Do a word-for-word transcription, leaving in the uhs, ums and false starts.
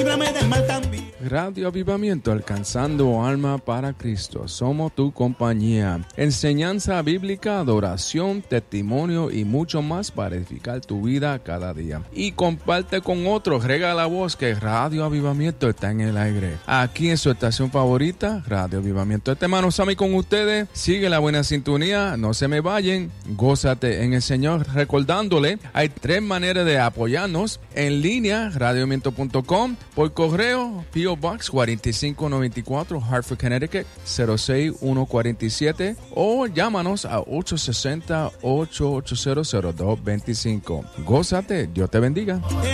líbrame del mal también. Radio Avivamiento, alcanzando alma para Cristo. Somos tu compañía. Enseñanza bíblica, adoración, testimonio y mucho más para edificar tu vida cada día. Y comparte con otros, rega la voz que Radio Avivamiento está en el aire. Aquí en su estación favorita, Radio Avivamiento. Este hermano Sammy con ustedes. Sigue la buena sintonía, no se me vayan. Gózate en el Señor. Recordándole, hay tres maneras de apoyarnos. En línea, radio avivamiento punto com, por correo, P O Box cuatro cinco nueve cuatro, Hartford, Connecticut cero seis uno cuatro siete, o llámanos a ocho seis cero, ocho ocho cero, cero dos dos cinco. Gózate, Dios te bendiga.